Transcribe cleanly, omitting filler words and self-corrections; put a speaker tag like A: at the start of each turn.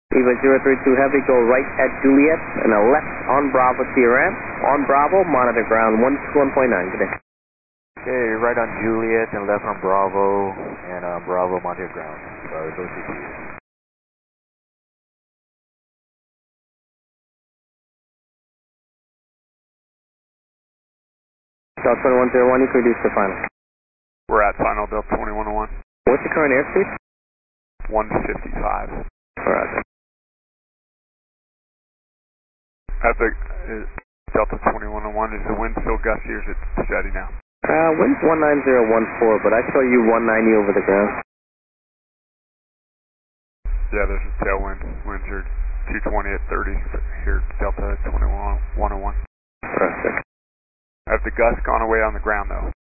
A: Eva 032 Heavy, go right at Juliet and a left on Bravo to your ramp. On Bravo, monitor ground 121.9. Good day.
B: Okay, right on Juliet and left on Bravo, and Bravo monitor ground. Sorry, those are you.
A: Delta 2101, you can reduce the final.
C: We're at final, Delta 2101.
A: What's the current airspeed?
C: 155.
A: Roger.
C: At the Delta 2101, is the wind still gusty or is it steady now?
A: Wind's 19014, but I show you 190 over the ground.
C: Yeah, there's a tailwind. Winds are 220 at 30 here at Delta 2101.
A: Roger.
C: Have the gusts gone away on the ground though?